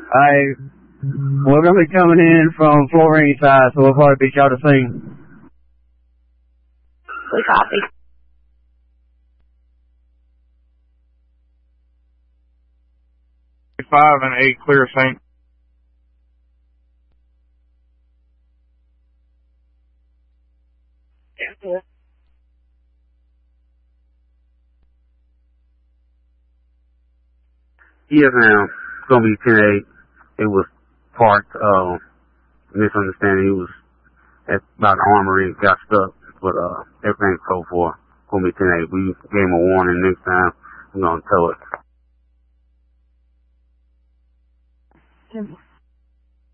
We're going to be coming in from Florine side, so we'll probably beat y'all to sing. We copy. 5 and 8, clear, Saint. Yes, ma'am. It's going to be 10-8. It was part misunderstanding. He was at about the armory, got stuck, but everything's so far. It's going to be 10-8. We gave him a warning. Next time, we're going to tell it.